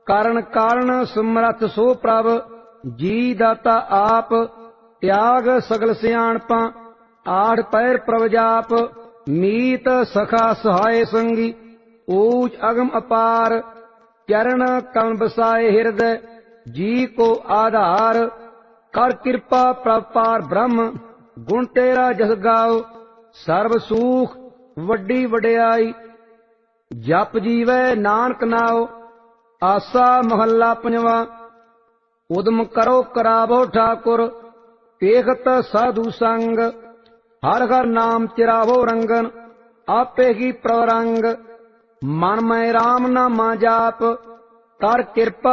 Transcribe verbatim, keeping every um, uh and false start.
ਕਰਨ ਕਾਰਨ ਸਮਰੱਥ ਸੋ ਪ੍ਰਭ, ਜੀ ਦਾਤਾ ਆਪ, ਤਿਆਗ ਸਗਲ ਸਿਆਣਪਾਂ, ਆਠ ਪਹਿਰ ਪ੍ਰਭ ਜਾਪ, ਮੀਤ ਸਖਾ ਸਹਾਏ ਸੰਗੀ, ਊਚ ਅਗਮ ਅਪਾਰ, ਚਰਨ ਕਮਲ ਬਸਾਏ ਹਿਰਦੈ, ਜੀ ਕੋ ਆਧਾਰ, ਕਰ ਕਿਰਪਾ ਪ੍ਰਭ ਪਾਰ ਬ੍ਰਹਮ, ਗੁਣ ਤੇਰਾ ਜਸ ਗਾਓ, ਸਰਬ ਸੂਖ ਵੱਡੀ ਵਡਿਆਈ, ਜਪ ਜੀਵੈ ਨਾਨਕ ਨਾਉ। ਆਸਾ ਮਹੱਲਾ ਪੰਜਵਾਂ। ਉਦਮ ਕਰੋ ਕਰਾਵੋ ਠਾਕੁਰ, ਪੇਖਤ ਸਾਧੂ ਸੰਗ, ਹਰ ਹਰ ਨਾਮ ਚਿਰਾਵੋ ਰੰਗਨ, ਆਪੇ ਹੀ ਪ੍ਰਵਰੰਗ, ਮਨ ਮੈਂ ਰਾਮ ਨਾਮਾ ਜਾਪ, ਕਰ ਕਿਰਪਾ